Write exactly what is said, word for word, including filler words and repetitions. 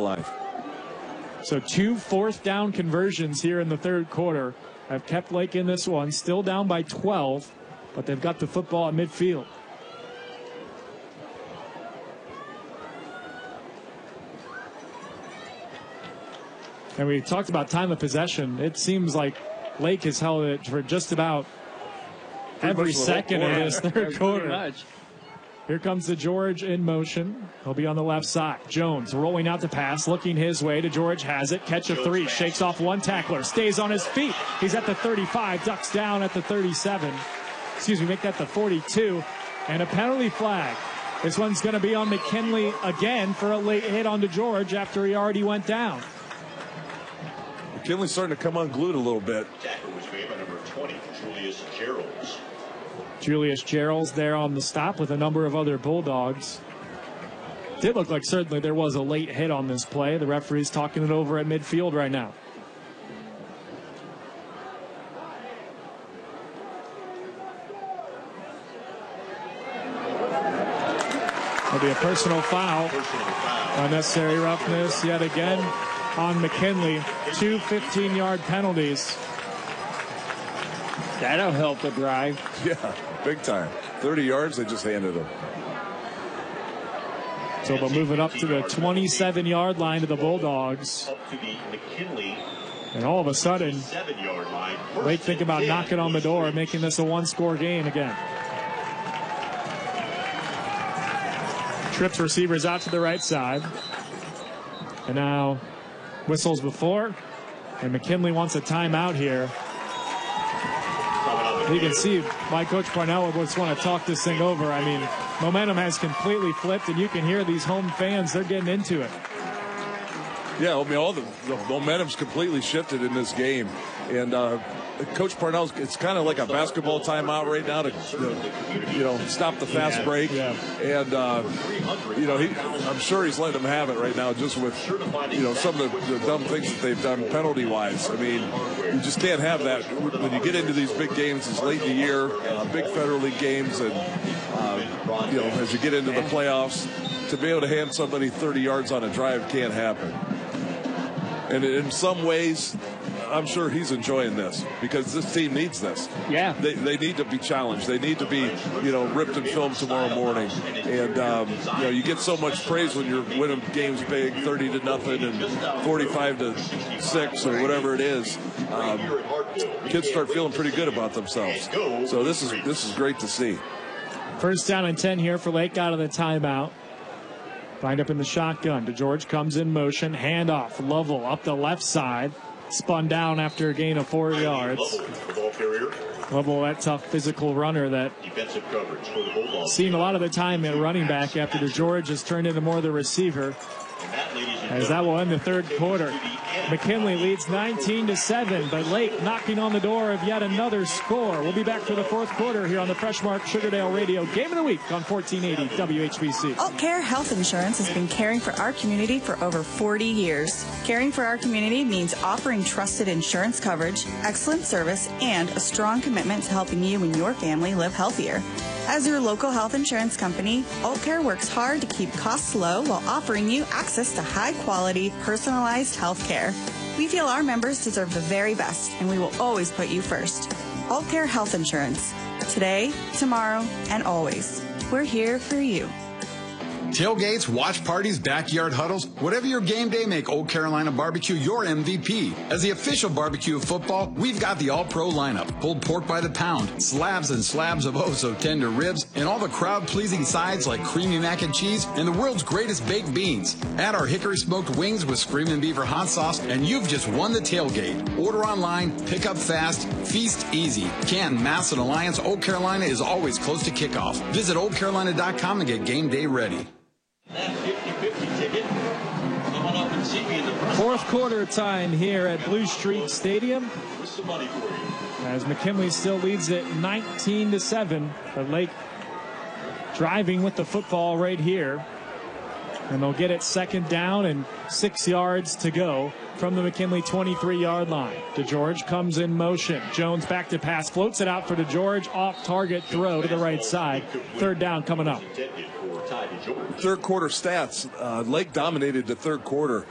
alive. So two fourth down conversions here in the third quarter have kept Lake in this one. Still down by twelve, but they've got the football at midfield. And we talked about time of possession. It seems like Lake has held it for just about every second of this third quarter. Here comes the George in motion. He'll be on the left side. Jones rolling out the pass, looking his way to George. Has it. Catch a three. Shakes off one tackler. Stays on his feet. He's at the thirty-five. Ducks down at the thirty-seven. Excuse me, make that the forty-two. And a penalty flag. This one's going to be on McKinley again for a late hit onto George after he already went down. McKinley's starting to come unglued a little bit. Tackle was made by number twenty, Julius Geralds. Julius Geralds there on the stop with a number of other Bulldogs. Did look like certainly there was a late hit on this play. The referee's talking it over at midfield right now. There'll be a personal foul. Personal foul. Unnecessary roughness yet again on McKinley. Two fifteen-yard penalties. That'll help the drive. Yeah, big time. thirty yards they just handed him. So they'll move it up to the twenty-seven-yard line to the Bulldogs. Up to the McKinley And all of a sudden, seven-yard line. Lake think about knocking on the door, making this a one-score game again. Trips receivers out to the right side. And now whistles before. And McKinley wants a timeout here. You can see why Coach Parnell would just want to talk this thing over. I mean, momentum has completely flipped, and you can hear these home fans. They're getting into it. Yeah, I mean, all the, the momentum's completely shifted in this game. And uh, Coach Parnell's, it's kind of like a basketball timeout right now to, to you know, stop the fast yeah, break. Yeah. And, uh, you know, he, I'm sure he's letting them have it right now just with, you know, some of the, the dumb things that they've done penalty-wise. I mean, you just can't have that when you get into these big games. It's late in the year, uh, big Federal League games, and, uh, you know, as you get into the playoffs, to be able to hand somebody thirty yards on a drive can't happen. And in some ways, I'm sure he's enjoying this because this team needs this. Yeah. They, they need to be challenged. They need to be, you know, ripped and filmed tomorrow morning. And, um, you know, you get so much praise when you're winning games big, thirty to nothing and forty-five to six or whatever it is. Um, kids start feeling pretty good about themselves. So this is this is great to see. First down and ten here for Lake out of the timeout. Lined up in the shotgun. DeGeorge comes in motion. Handoff. Lovell up the left side. Spun down after a gain of four yards. Lovell, that tough physical runner that seen a lot of the time at running back after DeGeorge has turned into more of the receiver. As that will end the third quarter. McKinley leads nineteen to seven, but Lake knocking on the door of yet another score. We'll be back for the fourth quarter here on the Freshmark Sugardale Radio Game of the Week on fourteen eighty W H B C. Alt Care Health Insurance has been caring for our community for over forty years. Caring for our community means offering trusted insurance coverage, excellent service, and a strong commitment to helping you and your family live healthier. As your local health insurance company, Alt Care works hard to keep costs low while offering you access to high-quality, personalized health care. We feel our members deserve the very best, and we will always put you first. Alt Care Health Insurance. Today, tomorrow, and always. We're here for you. Tailgates, watch parties, backyard huddles, whatever your game day, make Old Carolina Barbecue your M V P. As the official barbecue of football, we've got the all-pro lineup, pulled pork by the pound, slabs and slabs of oh-so-tender ribs, and all the crowd-pleasing sides like creamy mac and cheese and the world's greatest baked beans. Add our hickory-smoked wings with Screamin' Beaver hot sauce, and you've just won the tailgate. Order online, pick up fast, feast easy. Canton, Mass, and Alliance, Old Carolina is always close to kickoff. Visit old carolina dot com and get game day ready. That fifty-fifty ticket. Come on up and see me in the front. Fourth quarter time here at Blue Street Stadium. With some money for you. As McKinley still leads it nineteen to seven. But Lake driving with the football right here. And they'll get it second down and six yards to go from the McKinley twenty-three-yard line. DeGeorge comes in motion. Jones back to pass. Floats it out for DeGeorge. Off-target throw to the right side. Third down coming up. Third quarter stats. Uh, Lake dominated the third quarter.